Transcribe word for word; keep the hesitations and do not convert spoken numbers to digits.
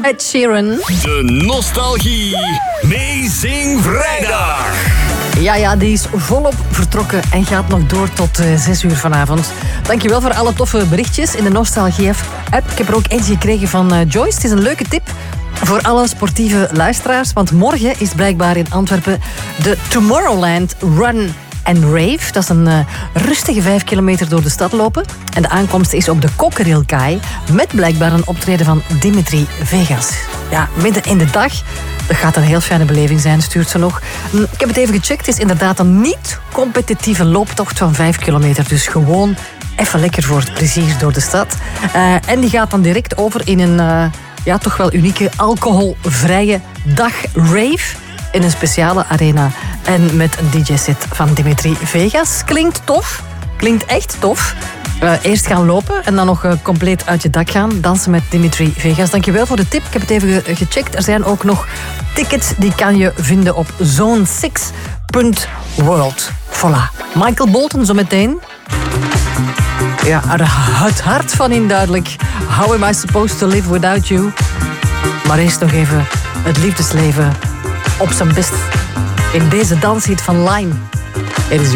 Ed Sheeran. De Nostalgie Amazing Vrijdag. Ja, ja, die is volop vertrokken en gaat nog door tot uh, zes uur vanavond. Dankjewel voor alle toffe berichtjes in de Nostalgie-app. Ik heb er ook eentje gekregen van uh, Joyce. Het is een leuke tip voor alle sportieve luisteraars. Want morgen is blijkbaar in Antwerpen de Tomorrowland Run and Rave. Dat is een uh, rustige vijf kilometer door de stad lopen. En de aankomst is op de Cockerill-kaai met blijkbaar een optreden van Dimitri Vegas. Ja, midden in de dag. Dat gaat een heel fijne beleving zijn, stuurt ze nog. Ik heb het even gecheckt. Het is inderdaad een niet-competitieve looptocht van vijf kilometer. Dus gewoon even lekker voor het plezier door de stad. Uh, en die gaat dan direct over in een uh, ja, toch wel unieke alcoholvrije dag-rave in een speciale arena. En met een D J-set van Dimitri Vegas. Klinkt tof. Klinkt echt tof. Uh, eerst gaan lopen en dan nog uh, compleet uit je dak gaan. Dansen met Dimitri Vegas. Dankjewel voor de tip. Ik heb het even ge- gecheckt. Er zijn ook nog tickets. Die kan je vinden op zone zes punt world. Voilà. Michael Bolton zometeen. Ja, het hart van in duidelijk. How am I supposed to live without you? Maar eerst nog even het liefdesleven op zijn best. In deze danshit van Lime. Er is